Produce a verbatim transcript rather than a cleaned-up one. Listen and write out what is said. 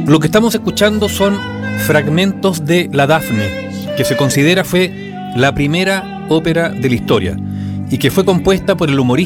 Lo que estamos escuchando son fragmentos de La Dafne, que se considera fue la primera ópera de la historia y que fue compuesta por el humorista